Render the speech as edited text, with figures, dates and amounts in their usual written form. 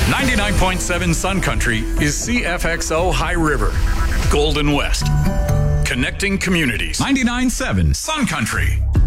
99.7 Sun Country is CFXO High River, Golden West. Connecting communities. 99.7 Sun Country.